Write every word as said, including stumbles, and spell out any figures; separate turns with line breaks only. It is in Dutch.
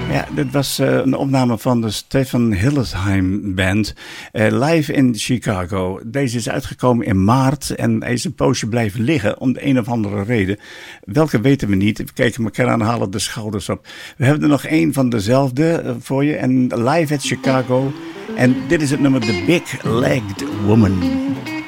Ja, dit was uh, een opname van de Stefan Hillesheim Band, uh, live in Chicago. Deze is uitgekomen in maart en hij is een poosje blijven liggen om de een of andere reden. Welke weten we niet. We kijken elkaar aan, halen de schouders op. We hebben er nog één van dezelfde uh, voor je en live at Chicago. En dit is het nummer The Big Legged Woman.